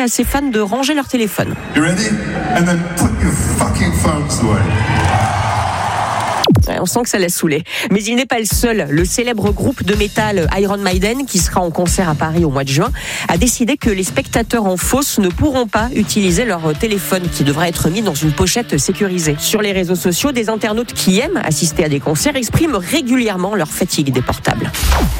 à ses fans de ranger leur téléphone. You ready? And then put your fucking phones away. On sent que ça l'a saoulé. Mais il n'est pas le seul. Le célèbre groupe de métal Iron Maiden, qui sera en concert à Paris au mois de juin, a décidé que les spectateurs en fosse ne pourront pas utiliser leur téléphone, qui devra être mis dans une pochette sécurisée. Sur les réseaux sociaux, des internautes qui aiment assister à des concerts expriment régulièrement leur fatigue des portables.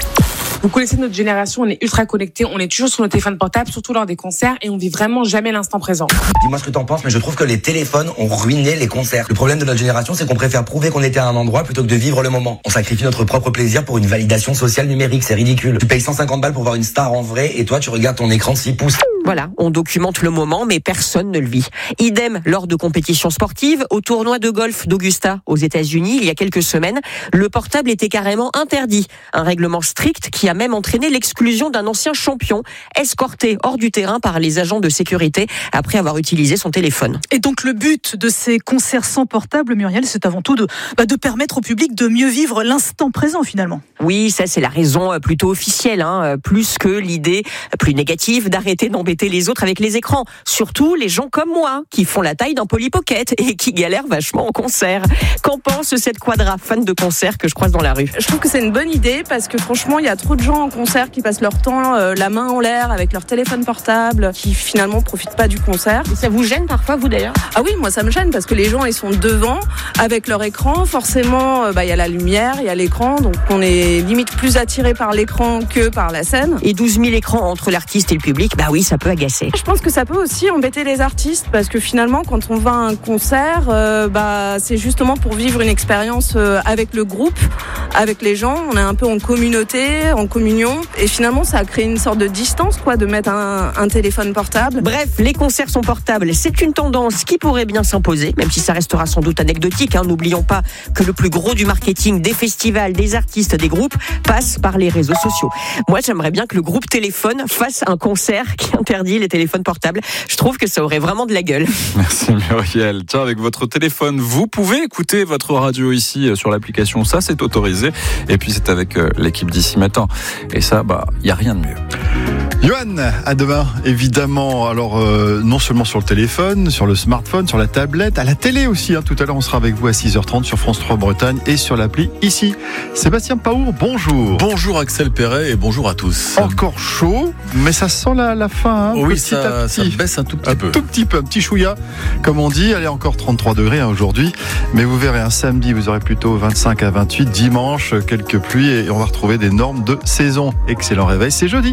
Vous connaissez notre génération, on est ultra connectés, on est toujours sur nos téléphones portables, surtout lors des concerts, et on vit vraiment jamais l'instant présent. Dis-moi ce que t'en penses, mais je trouve que les téléphones ont ruiné les concerts. Le problème de notre génération, c'est qu'on préfère prouver qu'on était à un endroit plutôt que de vivre le moment. On sacrifie notre propre plaisir pour une validation sociale numérique, c'est ridicule. Tu payes 150 balles pour voir une star en vrai, et toi tu regardes ton écran de 6 pouces. Voilà, on documente le moment, mais personne ne le vit. Idem lors de compétitions sportives. Au tournoi de golf d'Augusta aux États-Unis, il y a quelques semaines, le portable était carrément interdit. Un règlement strict qui a même entraîné l'exclusion d'un ancien champion, escorté hors du terrain par les agents de sécurité après avoir utilisé son téléphone. Et donc le but de ces concerts sans portable, Muriel, c'est avant tout de permettre au public de mieux vivre l'instant présent finalement. Oui, ça c'est la raison plutôt officielle, plus que l'idée plus négative d'arrêter d'embêter les autres avec les écrans. Surtout les gens comme moi, qui font la taille d'un Polly Pocket et qui galèrent vachement en concert. Qu'en pense cette quadra fan de concert que je croise dans la rue? Je trouve que c'est une bonne idée parce que franchement, il y a trop de gens en concert qui passent leur temps la main en l'air avec leur téléphone portable, qui finalement profitent pas du concert. Et ça vous gêne parfois, vous d'ailleurs? Ah oui, moi ça me gêne parce que les gens ils sont devant avec leur écran. Forcément, il y a la lumière, il y a l'écran, donc on est limite plus attiré par l'écran que par la scène. Et 12 000 écrans entre l'artiste et le public, oui, ça peut agacer. Je pense que ça peut aussi embêter les artistes parce que finalement, quand on va à un concert, c'est justement pour vivre une expérience avec le groupe, avec les gens. On est un peu en communauté, en communion, et finalement, ça a créé une sorte de distance, de mettre un téléphone portable. Bref, les concerts sont portables. C'est une tendance qui pourrait bien s'imposer, même si ça restera sans doute anecdotique. N'oublions pas que le plus gros du marketing des festivals, des artistes, des groupes passe par les réseaux sociaux. Moi, j'aimerais bien que le groupe Téléphone fasse un concert qui interdit les téléphones portables. Je trouve que ça aurait vraiment de la gueule. Merci Muriel. Tiens, avec votre téléphone, vous pouvez écouter votre radio ici sur l'application. Ça, c'est autorisé. Et puis, c'est avec l'équipe d'ici matin. Et ça, il n'y a rien de mieux. Johan, à demain, évidemment. Alors, non seulement sur le téléphone, sur le smartphone, sur la tablette, à la télé aussi. Tout à l'heure, on sera avec vous à 6h30 sur France 3 Bretagne et sur l'appli ici. Sébastien Paour, bonjour. Bonjour Axel Perret et bonjour à tous. Encore chaud, mais ça sent la fin. Oui, ça baisse un tout petit peu. Un tout petit peu, un petit chouïa, comme on dit. Allez, encore 33 degrés aujourd'hui. Mais vous verrez, un samedi, vous aurez plutôt 25 à 28. Dimanche, quelques pluies et on va retrouver des normes de saison. Excellent réveil, c'est jeudi.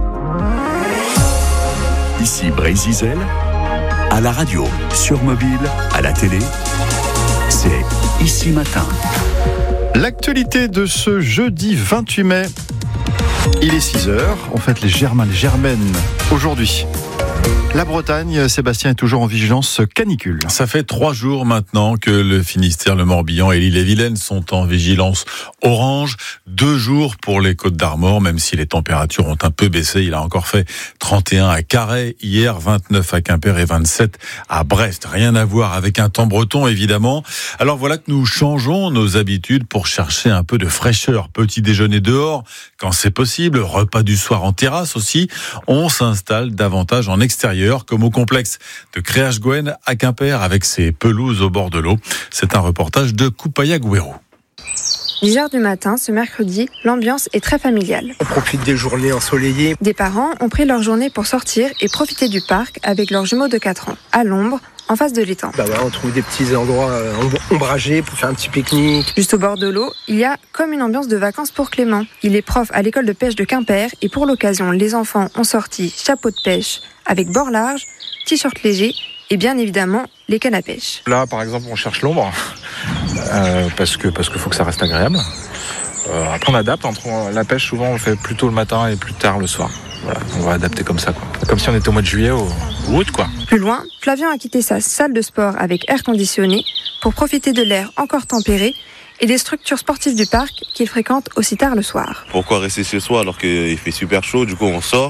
Ici Brésil, à la radio, sur mobile, à la télé, c'est Ici Matin. L'actualité de ce jeudi 28 mai, il est 6h, on fête les Germains, les Germaines aujourd'hui. La Bretagne, Sébastien, est toujours en vigilance canicule. Ça fait 3 jours maintenant que le Finistère, le Morbihan et l'Ille-et-Vilaine sont en vigilance orange. 2 jours pour les Côtes-d'Armor, même si les températures ont un peu baissé. Il a encore fait 31 à Carhaix hier, 29 à Quimper et 27 à Brest. Rien à voir avec un temps breton, évidemment. Alors voilà que nous changeons nos habitudes pour chercher un peu de fraîcheur. Petit déjeuner dehors, quand c'est possible. Repas du soir en terrasse aussi. On s'installe davantage en extérieur, comme au complexe de Créache-Gouenne à Quimper avec ses pelouses au bord de l'eau. C'est un reportage de Koupaya Gouérou. 10h du matin, ce mercredi, l'ambiance est très familiale. On profite des journées ensoleillées. Des parents ont pris leur journée pour sortir et profiter du parc avec leurs jumeaux de 4 ans, à l'ombre, en face de l'étang. On trouve des petits endroits ombragés pour faire un petit pique-nique. Juste au bord de l'eau, il y a comme une ambiance de vacances pour Clément. Il est prof à l'école de pêche de Quimper et pour l'occasion, les enfants ont sorti chapeau de pêche avec bord large, t-shirt léger et bien évidemment les cannes à pêche. Là, par exemple, on cherche l'ombre parce que faut que ça reste agréable. Après, on adapte. Entre la pêche, souvent, on le fait plus tôt le matin et plus tard le soir. Voilà, on va adapter comme ça, comme si on était au mois de juillet ou août, Plus loin, Flavien a quitté sa salle de sport avec air conditionné pour profiter de l'air encore tempéré et des structures sportives du parc qu'il fréquente aussi tard le soir. Pourquoi rester chez soi alors qu'il fait super chaud? Du coup, on sort.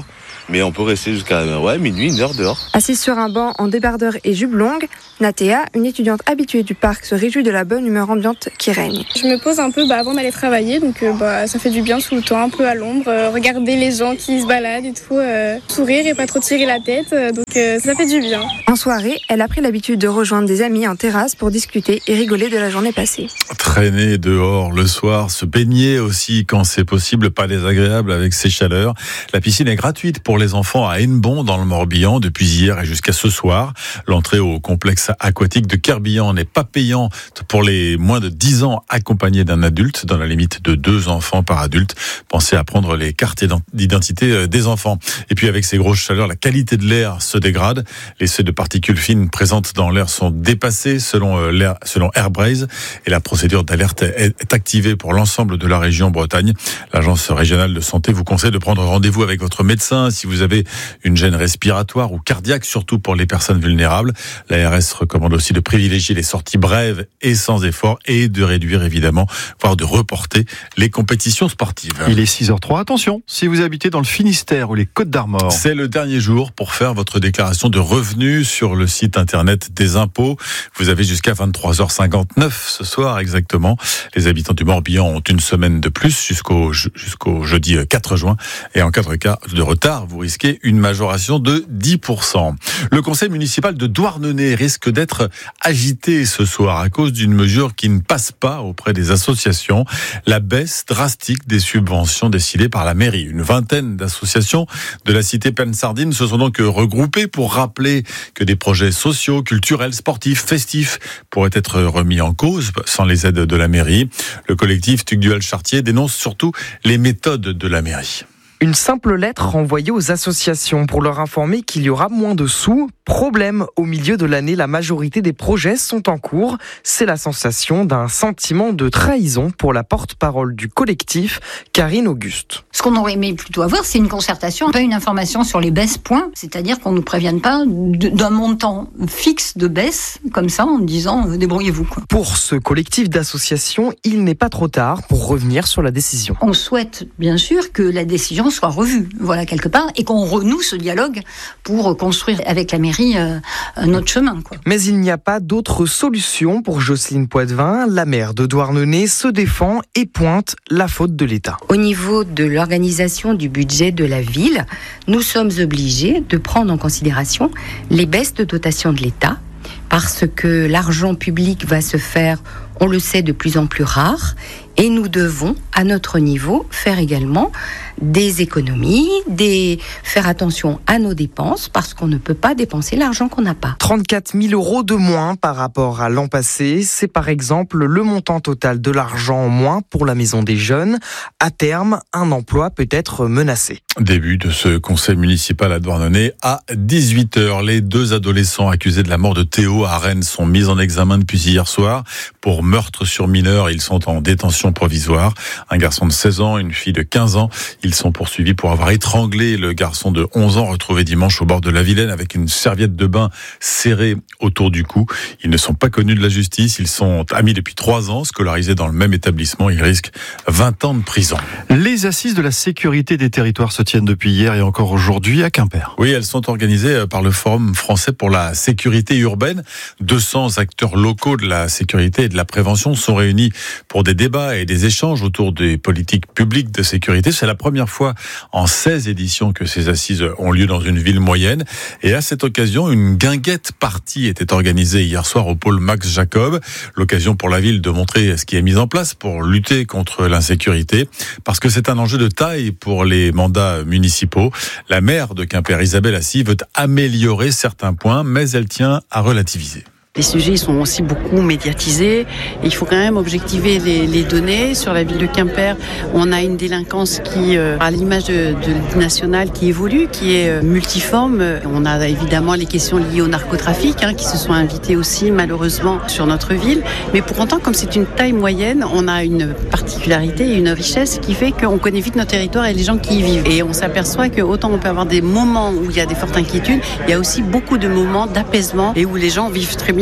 mais on peut rester jusqu'à minuit, 1 heure dehors. Assise sur un banc en débardeur et jupe longue, Nathéa, une étudiante habituée du parc, se réjouit de la bonne humeur ambiante qui règne. Je me pose un peu avant d'aller travailler, donc ça fait du bien sous le temps, un peu à l'ombre, regarder les gens qui se baladent et tout, sourire et pas trop tirer la tête, donc ça fait du bien. En soirée, elle a pris l'habitude de rejoindre des amis en terrasse pour discuter et rigoler de la journée passée. Traîner dehors le soir, se baigner aussi quand c'est possible, pas désagréable avec ces chaleurs. La piscine est gratuite pour les enfants à Hennebont dans le Morbihan depuis hier et jusqu'à ce soir. L'entrée au complexe aquatique de Kerbillan n'est pas payante pour les moins de 10 ans accompagnés d'un adulte, dans la limite de 2 enfants par adulte. Pensez à prendre les cartes d'identité des enfants. Et puis avec ces grosses chaleurs, la qualité de l'air se dégrade. Les seuils de particules fines présentes dans l'air sont dépassés selon Airbraze et la procédure d'alerte est activée pour l'ensemble de la région Bretagne. L'agence régionale de santé vous conseille de prendre rendez-vous avec votre médecin si vous avez une gêne respiratoire ou cardiaque, surtout pour les personnes vulnérables. L'ARS recommande aussi de privilégier les sorties brèves et sans effort et de réduire évidemment, voire de reporter les compétitions sportives. Il est 6h03. Attention, si vous habitez dans le Finistère ou les Côtes-d'Armor. C'est le dernier jour pour faire votre déclaration de revenus sur le site internet des impôts. Vous avez jusqu'à 23h59 ce soir exactement. Les habitants du Morbihan ont une semaine de plus jusqu'au jeudi 4 juin. Et en cas de retard, vous risquez une majoration de 10%. Le conseil municipal de Douarnenez risque d'être agité ce soir à cause d'une mesure qui ne passe pas auprès des associations. La baisse drastique des subventions décidées par la mairie. Une vingtaine d'associations de la cité Pleine-Sardine se sont donc regroupées pour rappeler que des projets sociaux, culturels, sportifs, festifs pourraient être remis en cause sans les aides de la mairie. Le collectif Tugdual Chartier dénonce surtout les méthodes de la mairie. Une simple lettre envoyée aux associations pour leur informer qu'il y aura moins de sous. Problème, au milieu de l'année, la majorité des projets sont en cours. C'est la sensation d'un sentiment de trahison pour la porte-parole du collectif, Karine Auguste. Ce qu'on aurait aimé plutôt avoir, c'est une concertation, pas une information sur les baisses, point. C'est-à-dire qu'on ne nous prévienne pas d'un montant fixe de baisse, comme ça, en disant débrouillez-vous, quoi. Pour ce collectif d'associations, il n'est pas trop tard pour revenir sur la décision. On souhaite, bien sûr, que la décision soit revue, voilà, quelque part, et qu'on renoue ce dialogue pour construire avec la mairie notre chemin, quoi. Mais il n'y a pas d'autre solution pour Jocelyne Poitvin. La maire de Douarnenez se défend et pointe la faute de l'État. Au niveau de l'organisation du budget de la ville, nous sommes obligés de prendre en considération les baisses de dotation de l'État, parce que l'argent public va se faire, on le sait, de plus en plus rare, et nous devons, à notre niveau, faire également des économies, faire attention à nos dépenses, parce qu'on ne peut pas dépenser l'argent qu'on n'a pas. 34 000 € de moins par rapport à l'an passé, c'est par exemple le montant total de l'argent en moins pour la maison des jeunes. À terme, un emploi peut être menacé. Début de ce conseil municipal à Douarnenez à 18h. Les 2 adolescents accusés de la mort de Théo à Rennes sont mis en examen depuis hier soir pour meurtre sur mineur. Ils sont en détention provisoire. Un garçon de 16 ans, une fille de 15 ans. Ils sont poursuivis pour avoir étranglé le garçon de 11 ans retrouvé dimanche au bord de la Vilaine avec une serviette de bain serrée autour du cou. Ils ne sont pas connus de la justice. Ils sont amis depuis 3 ans, scolarisés dans le même établissement. Ils risquent 20 ans de prison. Les assises de la sécurité des territoires se tiennent depuis hier et encore aujourd'hui à Quimper. Oui, elles sont organisées par le Forum français pour la sécurité urbaine. 200 acteurs locaux de la sécurité et de la prévention sont réunis pour des débats et des échanges autour des politiques publiques de sécurité. C'est la première fois en 16 éditions que ces assises ont lieu dans une ville moyenne. Et à cette occasion, une guinguette party était organisée hier soir au pôle Max Jacob. L'occasion pour la ville de montrer ce qui est mis en place pour lutter contre l'insécurité. Parce que c'est un enjeu de taille pour les mandats municipaux. La maire de Quimper, Isabelle Assy, veut améliorer certains points, mais elle tient à relativiser. Les sujets ils sont aussi beaucoup médiatisés et il faut quand même objectiver les données. Sur la ville de Quimper, on a une délinquance qui, à l'image de nationale, qui évolue, qui est multiforme. On a évidemment les questions liées au narcotrafic qui se sont invitées aussi malheureusement sur notre ville. Mais pour autant, comme c'est une taille moyenne, on a une particularité et une richesse qui fait qu'on connaît vite notre territoire et les gens qui y vivent. Et on s'aperçoit que autant on peut avoir des moments où il y a des fortes inquiétudes, il y a aussi beaucoup de moments d'apaisement et où les gens vivent très bien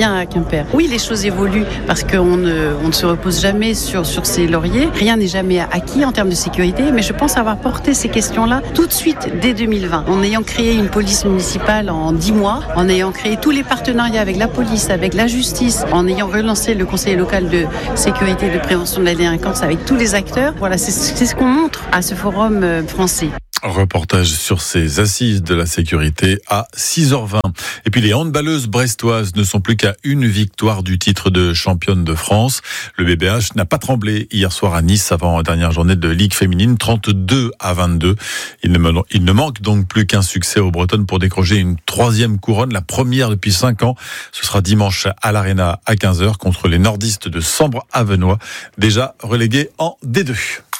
bien à Quimper. Oui, les choses évoluent parce qu'on ne se repose jamais sur ses lauriers. Rien n'est jamais acquis en termes de sécurité, mais je pense avoir porté ces questions-là tout de suite dès 2020. En ayant créé une police municipale en 10 mois, en ayant créé tous les partenariats avec la police, avec la justice, en ayant relancé le conseil local de sécurité et de prévention de la délinquance avec tous les acteurs. Voilà, c'est ce qu'on montre à ce forum français. Reportage sur ces assises de la sécurité à 6h20. Et puis les handballeuses brestoises ne sont plus qu'à une victoire du titre de championne de France. Le BBH n'a pas tremblé hier soir à Nice avant la dernière journée de Ligue féminine, 32-22. Il ne manque donc plus qu'un succès aux Bretonnes pour décrocher une 3e couronne, la première depuis 5 ans. Ce sera dimanche à l'Arena à 15h contre les nordistes de Sambre-Avenois, déjà relégués en D2.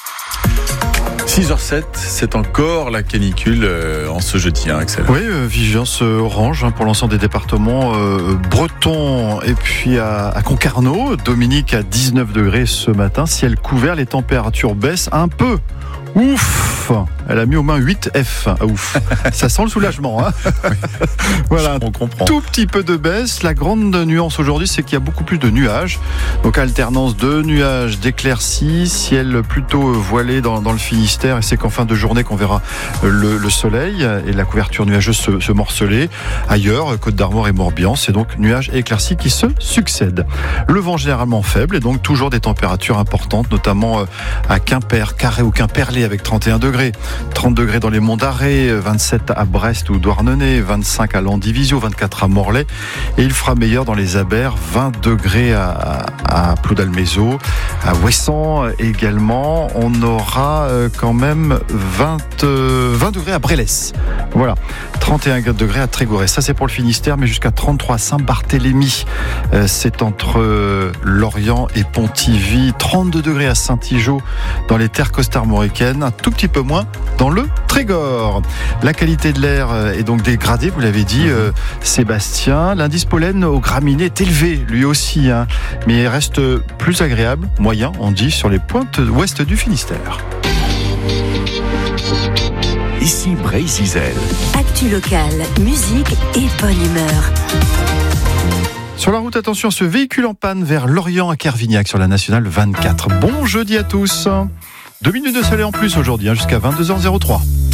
6h07, c'est encore la canicule en ce jeudi, Axel. Oui, vigilance orange pour l'ensemble des départements bretons. Et puis à Concarneau, Dominique à 19 degrés ce matin, ciel couvert, les températures baissent un peu. Ouf, elle a mis aux mains 8F. Ah, ouf, ça sent le soulagement. Hein. Voilà, on comprend. Tout petit peu de baisse. La grande nuance aujourd'hui, c'est qu'il y a beaucoup plus de nuages. Donc alternance de nuages, d'éclaircies, ciel plutôt voilé dans le Finistère. Et c'est qu'en fin de journée qu'on verra le soleil et la couverture nuageuse se morceler. Ailleurs, Côte d'Armor et Morbihan, c'est donc nuages et éclaircies qui se succèdent. Le vent généralement faible et donc toujours des températures importantes, notamment à Quimper, Carré ou Quimperlé avec 31 degrés. 30 degrés dans les monts d'Arrée, 27 à Brest ou Douarnenez, 25 à Landivisiau, 24 à Morlaix. Et il fera meilleur dans les Abers, 20 degrés à Ploudalmézeau, à Ouessant également. On aura quand même 20 degrés à Brélès. Voilà. 31 degrés à Trégorès. Ça, c'est pour le Finistère, mais jusqu'à 33 à Saint-Barthélemy. C'est entre Lorient et Pontivy. 32 degrés à Saint-Igeau dans les terres costarmoricaines. Un tout petit peu moins dans le Trégor. La qualité de l'air est donc dégradée, vous l'avez dit, Sébastien. L'indice pollen au graminées est élevé, lui aussi, hein, mais il reste plus agréable, moyen, on dit, sur les pointes ouest du Finistère. Ici Bray-Zizel. Actu locale, musique et bonne humeur. Sur la route, attention, ce véhicule en panne vers Lorient à Kervignac sur la nationale 24. Bon jeudi à tous. 2 minutes de soleil en plus aujourd'hui, jusqu'à 22h03.